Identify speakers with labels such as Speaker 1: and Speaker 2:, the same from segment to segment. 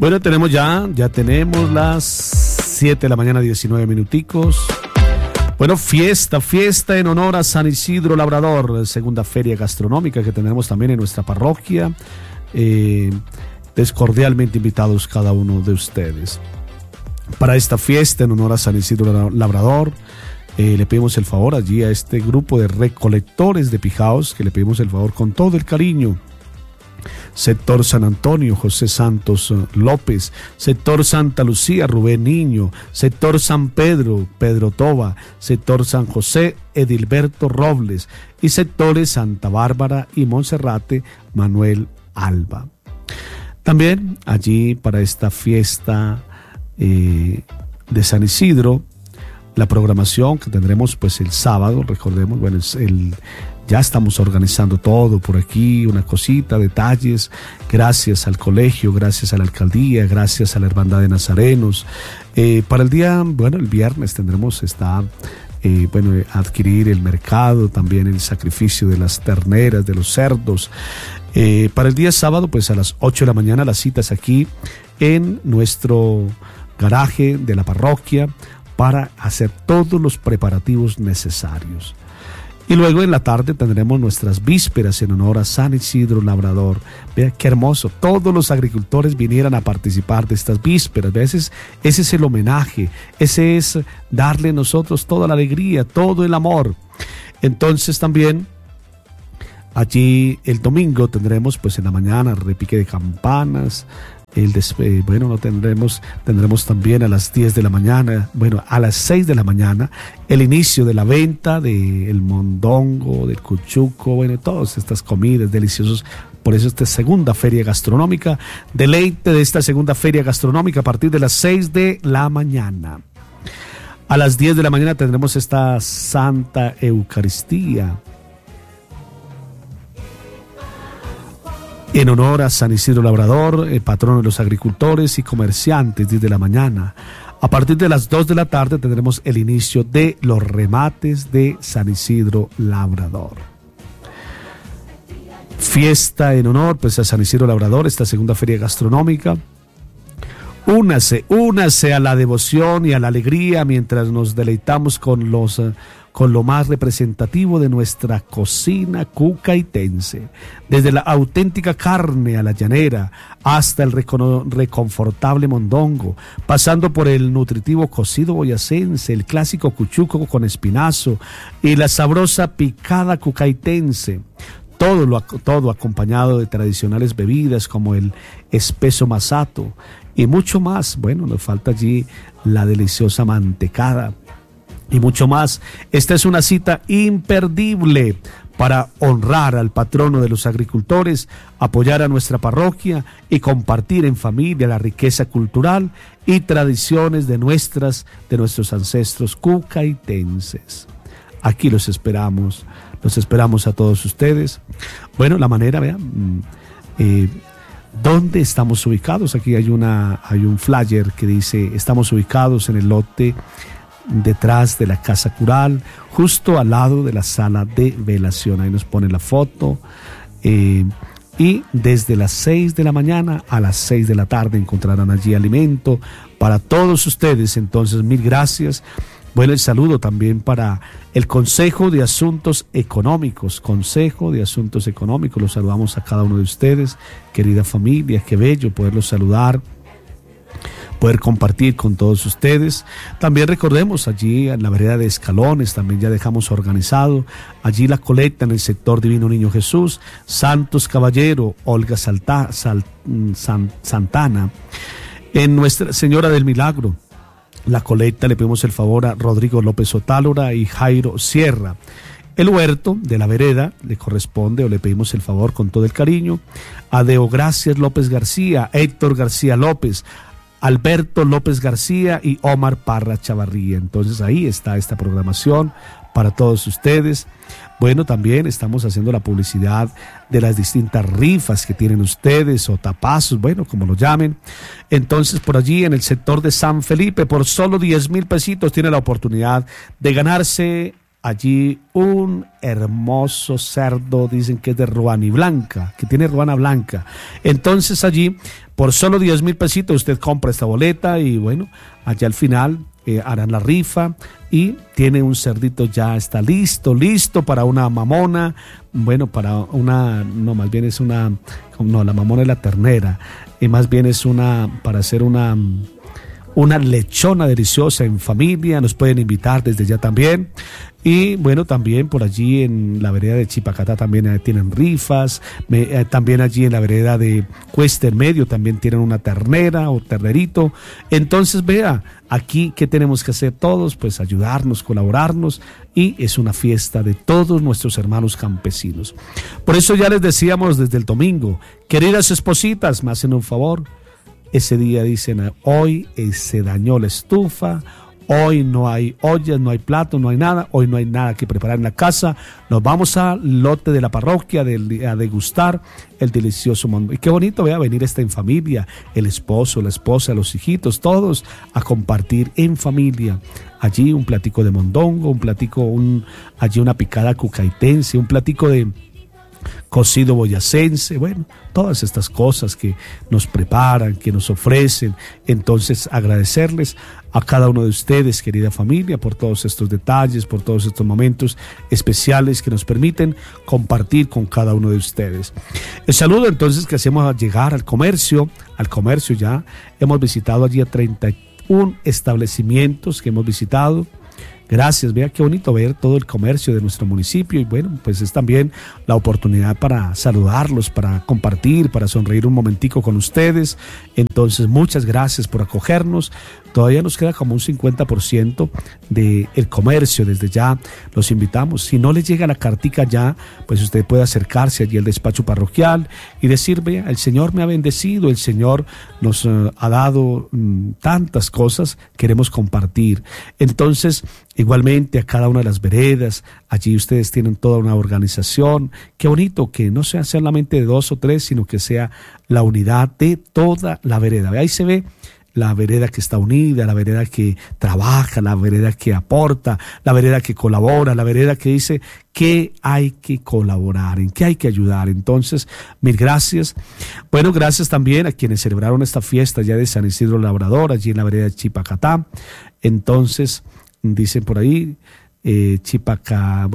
Speaker 1: Bueno, ya tenemos las 7 de la mañana, 19 minuticos. Bueno, fiesta en honor a San Isidro Labrador, segunda feria gastronómica que tendremos también en nuestra parroquia. Cordialmente invitados cada uno de ustedes. Para esta fiesta en honor a San Isidro Labrador, le pedimos el favor allí a este grupo de recolectores de pijaos, que le pedimos el favor con todo el cariño. Sector San Antonio, José Santos López. Sector Santa Lucía, Rubén Niño. Sector San Pedro, Pedro Toba. Sector San José, Edilberto Robles. Y sectores Santa Bárbara y Monserrate, Manuel Alba. También allí para esta fiesta de San Isidro, la programación que tendremos pues el sábado, recordemos, bueno, ya estamos organizando todo por aquí, una cosita, detalles, gracias al colegio, gracias a la alcaldía, gracias a la Hermandad de Nazarenos. Para el día, bueno, el viernes tendremos adquirir el mercado, también el sacrificio de las terneras, de los cerdos. Para el día sábado, pues a las 8 de la mañana, las citas aquí en nuestro garaje de la parroquia para hacer todos los preparativos necesarios. Y luego en la tarde tendremos nuestras vísperas en honor a San Isidro Labrador. Vea qué hermoso, todos los agricultores vinieran a participar de estas vísperas. Vea, ese es el homenaje, ese es darle nosotros toda la alegría, todo el amor. Entonces también allí el domingo tendremos pues en la mañana repique de campanas. Tendremos también a las 10 de la mañana, a las 6 de la mañana, el inicio de la venta del mondongo, del cuchuco, todas estas comidas deliciosas. Por eso esta segunda feria gastronómica, deleite de esta segunda feria gastronómica a partir de las 6 de la mañana. A las 10 de la mañana tendremos esta Santa Eucaristía en honor a San Isidro Labrador, el patrono de los agricultores y comerciantes, 10 de la mañana. A partir de las 2 de la tarde tendremos el inicio de los remates de San Isidro Labrador. Fiesta en honor pues a San Isidro Labrador, esta segunda feria gastronómica. Únase a la devoción y a la alegría mientras nos deleitamos con lo más representativo de nuestra cocina cucaitense, desde la auténtica carne a la llanera hasta el reconfortable mondongo, pasando por el nutritivo cocido boyacense, el clásico cuchuco con espinazo y la sabrosa picada cucaitense. Todo acompañado de tradicionales bebidas como el espeso masato y mucho más. Bueno, nos falta allí la deliciosa mantecada y mucho más. Esta es una cita imperdible para honrar al patrono de los agricultores, apoyar a nuestra parroquia y compartir en familia la riqueza cultural y tradiciones de nuestros ancestros cucaitenses. Aquí los esperamos a todos ustedes. Bueno, la manera, vean, ¿dónde estamos ubicados? Aquí hay un flyer que dice, estamos ubicados en el lote detrás de la casa cural, justo al lado de la sala de velación. Ahí nos pone la foto. Y desde las 6 de la mañana a las 6 de la tarde encontrarán allí alimento para todos ustedes. Entonces, mil gracias. Bueno, el saludo también para el Consejo de Asuntos Económicos. Los saludamos a cada uno de ustedes, querida familia. Qué bello poderlos saludar, poder compartir con todos ustedes. También recordemos allí en la vereda de Escalones, también ya dejamos organizado allí la colecta en el sector Divino Niño Jesús, Santos Caballero, Olga Santana, en Nuestra Señora del Milagro. La colecta le pedimos el favor a Rodrigo López Otálora y Jairo Sierra. El huerto de la vereda le corresponde, o le pedimos el favor con todo el cariño, a Deogracias López García, Héctor García López, Alberto López García y Omar Parra Chavarría. Entonces ahí está esta programación para todos ustedes. Bueno, también estamos haciendo la publicidad de las distintas rifas que tienen ustedes o tapazos, bueno, como lo llamen. Entonces, por allí en el sector de San Felipe, por solo 10,000 pesitos, tiene la oportunidad de ganarse allí un hermoso cerdo, dicen que es de ruana blanca, que tiene ruana blanca. Entonces allí, por solo 10,000 pesitos, usted compra esta boleta y bueno, allá al final harán la rifa y tiene un cerdito, ya está listo para una mamona, bueno, para una, no, más bien es una, no, la mamona es la ternera, y más bien es para hacer una lechona deliciosa en familia. Nos pueden invitar desde ya también. Y bueno, también por allí en la vereda de Chipacatá también tienen rifas. También allí en la vereda de Cuesta en Medio también tienen una ternera o ternerito. Entonces vea, aquí ¿qué tenemos que hacer todos? Pues ayudarnos, colaborarnos, y es una fiesta de todos nuestros hermanos campesinos. Por eso ya les decíamos desde el domingo, queridas espositas, me hacen un favor. Ese día dicen, hoy se dañó la estufa, hoy no hay ollas, no hay platos, no hay nada, hoy no hay nada que preparar en la casa, nos vamos al lote de la parroquia a degustar el delicioso mondongo. Y qué bonito, vea, venir en familia, el esposo, la esposa, los hijitos, todos a compartir en familia. Allí un platico de mondongo, allí una picada cucaitense, un platico de cocido boyacense, bueno, todas estas cosas que nos preparan, que nos ofrecen. Entonces agradecerles a cada uno de ustedes, querida familia, por todos estos detalles, por todos estos momentos especiales que nos permiten compartir con cada uno de ustedes. El saludo entonces que hacemos al llegar al comercio ya hemos visitado allí a 31 establecimientos que hemos visitado. Gracias, vea qué bonito ver todo el comercio de nuestro municipio, y bueno, pues es también la oportunidad para saludarlos, para compartir, para sonreír un momentico con ustedes. Entonces, muchas gracias por acogernos. Todavía nos queda como un 50% del comercio. Desde ya los invitamos. Si no les llega la cartica ya, pues usted puede acercarse allí al despacho parroquial y decir, vea, el Señor me ha bendecido, el Señor nos ha dado tantas cosas, queremos compartir. Entonces, igualmente a cada una de las veredas, allí ustedes tienen toda una organización. Qué bonito que no sea solamente de 2 o 3, sino que sea la unidad de toda la vereda. Ahí se ve la vereda que está unida, la vereda que trabaja, la vereda que aporta, la vereda que colabora, la vereda que dice que hay que colaborar, en qué hay que ayudar. Entonces, mil gracias. Bueno, gracias también a quienes celebraron esta fiesta ya de San Isidro Labrador, allí en la vereda de Chipacatá. Entonces, dicen por ahí, Chipacá,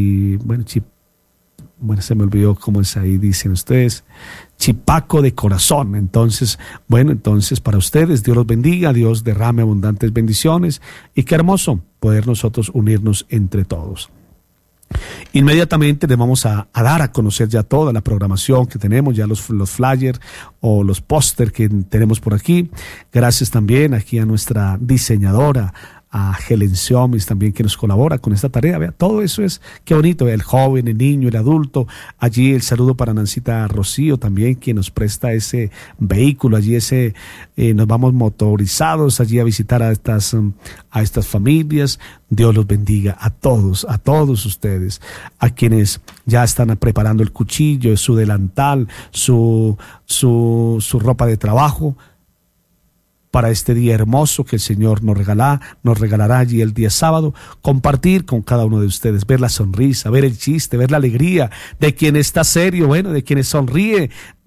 Speaker 1: se me olvidó cómo es ahí, dicen ustedes, Chipaco de corazón. Entonces, para ustedes, Dios los bendiga, Dios derrame abundantes bendiciones, y qué hermoso poder nosotros unirnos entre todos. Inmediatamente les vamos a dar a conocer ya toda la programación que tenemos, ya los flyers o los póster que tenemos por aquí. Gracias también aquí a nuestra diseñadora, a Helen Siomis también, que nos colabora con esta tarea. Vea, todo eso es, qué bonito, vea, el joven, el niño, el adulto. Allí el saludo para Nancita Rocío también, quien nos presta ese vehículo. Allí nos vamos motorizados allí a visitar a estas familias. Dios los bendiga a todos ustedes, a quienes ya están preparando el cuchillo, su delantal, su ropa de trabajo, para este día hermoso que el Señor nos regalará allí el día sábado, compartir con cada uno de ustedes, ver la sonrisa, ver el chiste, ver la alegría de quien está serio, de quien sonríe,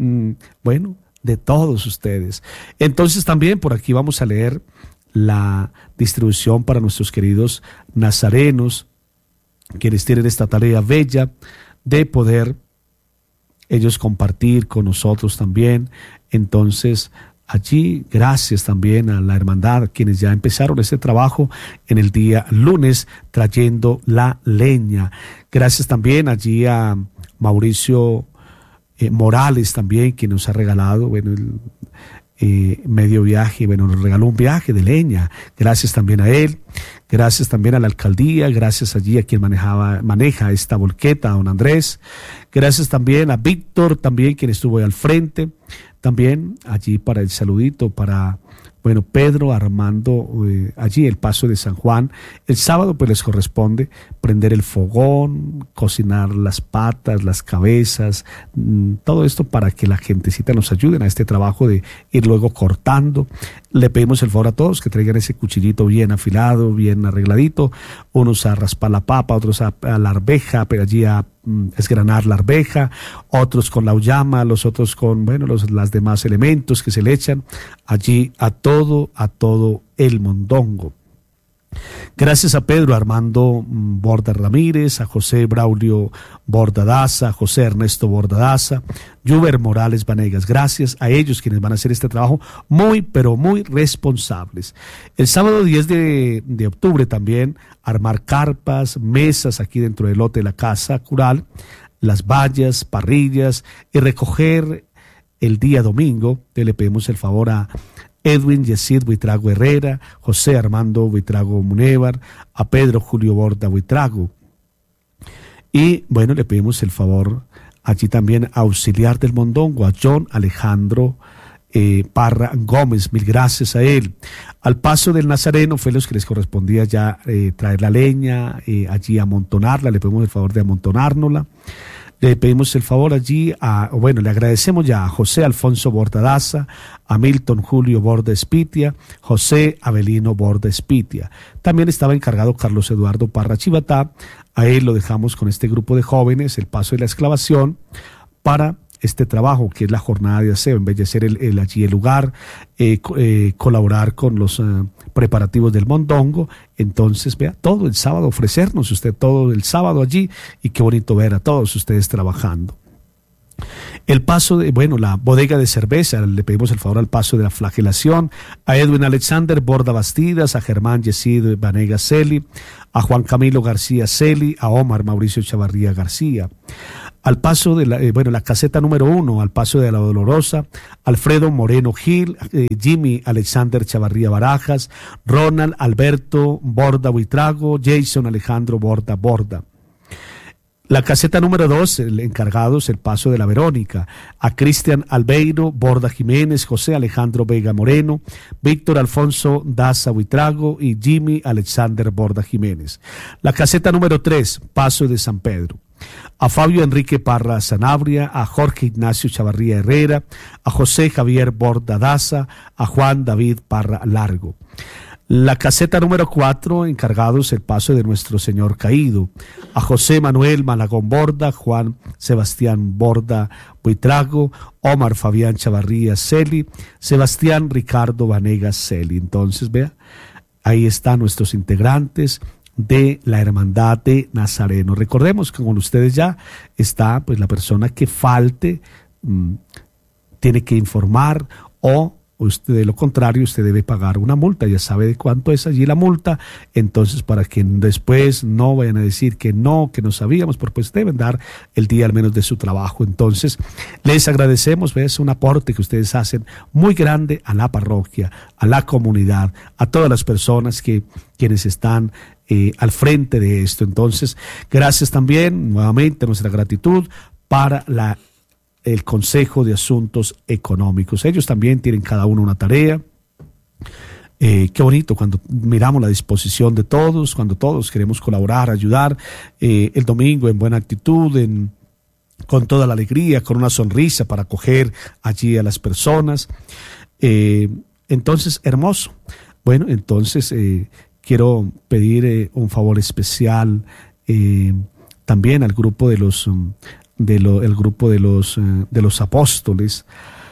Speaker 1: de todos ustedes. Entonces también por aquí vamos a leer la distribución para nuestros queridos nazarenos, quienes tienen esta tarea bella de poder ellos compartir con nosotros también. Entonces, allí, gracias también a la hermandad, quienes ya empezaron este trabajo en el día lunes, trayendo la leña. Gracias también allí a Mauricio Morales también, quien nos ha regalado, medio viaje, nos regaló un viaje de leña. Gracias también a él. Gracias también a la alcaldía, gracias allí a quien maneja esta volqueta, a don Andrés. Gracias también a Víctor, también quien estuvo ahí al frente. También allí para el saludito, para Pedro, Armando, allí el paso de San Juan. El sábado pues les corresponde prender el fogón, cocinar las patas, las cabezas, todo esto para que la gentecita nos ayuden a este trabajo de ir luego cortando. Le pedimos el favor a todos que traigan ese cuchillito bien afilado, bien bien arregladito, unos a raspar la papa, otros a la arveja, pero allí a esgranar la arveja, otros con la uyama, los otros con, bueno, los demás elementos que se le echan allí a todo el mondongo. Gracias a Pedro Armando Borda Ramírez, a José Braulio Borda Daza, a José Ernesto Borda Daza, Juber Morales Vanegas. Gracias a ellos quienes van a hacer este trabajo muy, pero muy responsables. El sábado 10 de octubre también armar carpas, mesas aquí dentro del lote de la casa cural, las vallas, parrillas y recoger el día domingo. Le pedimos el favor a Edwin Yesid Buitrago Herrera, José Armando Buitrago Munévar, a Pedro Julio Borda Buitrago. Y bueno, le pedimos el favor allí también auxiliar del mondongo, a John Alejandro Parra Gómez, mil gracias a él. Al paso del Nazareno fue los que les correspondía ya traer la leña, allí amontonarla, le pedimos el favor de amontonárnosla. Le pedimos el favor allí le agradecemos ya a José Alfonso Borda Daza, a Milton Julio Borda Espitia, José Avelino Borda Espitia. También estaba encargado Carlos Eduardo Parra Chivatá, a él lo dejamos con este grupo de jóvenes, el paso de la exclavación, para este trabajo que es la jornada de aseo, embellecer allí el lugar, colaborar con los preparativos del mondongo. Entonces, vea, todo el sábado, ofrecernos usted todo el sábado allí, y qué bonito ver a todos ustedes trabajando. El paso la bodega de cerveza, le pedimos el favor al paso de la flagelación, a Edwin Alexander Borda Bastidas, a Germán Yesid Vanegas Celi, a Juan Camilo García Celi, a Omar Mauricio Chavarría García. Al paso de la caseta número 1, al paso de la Dolorosa, Alfredo Moreno Gil, Jimmy Alexander Chavarría Barajas, Ronald Alberto Borda Buitrago, Jason Alejandro Borda. La caseta número 2, encargados el paso de la Verónica, a Cristian Albeiro Borda Jiménez, José Alejandro Vega Moreno, Víctor Alfonso Daza Buitrago y Jimmy Alexander Borda Jiménez. La caseta número 3, paso de San Pedro, a Fabio Enrique Parra Sanabria, a Jorge Ignacio Chavarría Herrera, a José Javier Borda Daza, a Juan David Parra Largo. La caseta número 4, encargados el paso de Nuestro Señor Caído, a José Manuel Malagón Borda, Juan Sebastián Borda Buitrago, Omar Fabián Chavarría Celi, Sebastián Ricardo Vanegas Celi. Entonces, vea, ahí están nuestros integrantes de la Hermandad de Nazareno. Recordemos que con ustedes ya está pues la persona que falte, tiene que informar, o usted, de lo contrario, usted debe pagar una multa. Ya sabe de cuánto es allí la multa. Entonces, para que después no vayan a decir que no sabíamos, porque pues deben dar el día al menos de su trabajo. Entonces, les agradecemos, es un aporte que ustedes hacen muy grande a la parroquia, a la comunidad, a todas las personas quienes están al frente de esto. Entonces, gracias también, nuevamente, nuestra gratitud para el Consejo de Asuntos Económicos. Ellos también tienen cada uno una tarea. Qué bonito cuando miramos la disposición de todos, cuando todos queremos colaborar, ayudar, el domingo en buena actitud, con toda la alegría, con una sonrisa para acoger allí a las personas. Entonces, hermoso. Bueno, entonces quiero pedir un favor especial también al grupo de los apóstoles,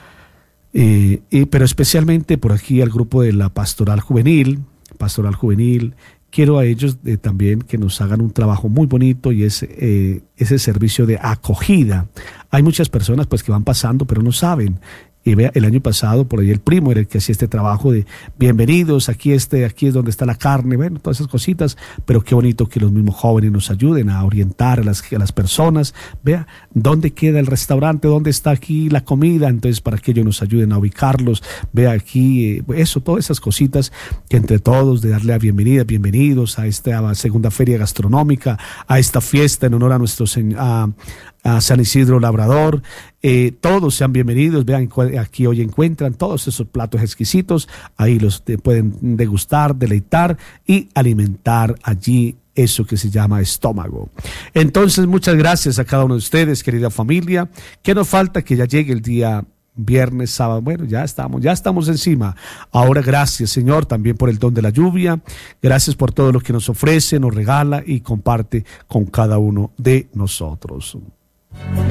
Speaker 1: pero especialmente por aquí al grupo de la pastoral juvenil. Quiero a ellos también que nos hagan un trabajo muy bonito, y es ese servicio de acogida. Hay muchas personas pues que van pasando pero no saben. Y vea, el año pasado por ahí el primo era el que hacía este trabajo de bienvenidos, aquí es donde está la carne, bueno, todas esas cositas, pero qué bonito que los mismos jóvenes nos ayuden a orientar a las personas. Vea, ¿dónde queda el restaurante? ¿Dónde está aquí la comida? Entonces, para que ellos nos ayuden a ubicarlos. Vea aquí, todas esas cositas que entre todos, de darle la bienvenida, bienvenidos a esta segunda feria gastronómica, a esta fiesta en honor a nuestro a San Isidro Labrador. Todos sean bienvenidos. Vean, aquí hoy encuentran todos esos platos exquisitos, ahí los pueden degustar, deleitar y alimentar allí eso que se llama estómago. Entonces, muchas gracias a cada uno de ustedes, querida familia. ¿Qué nos falta? Que ya llegue el día viernes, sábado, bueno, ya estamos encima. Ahora gracias, Señor, también por el don de la lluvia, gracias por todo lo que nos ofrece, nos regala y comparte con cada uno de nosotros.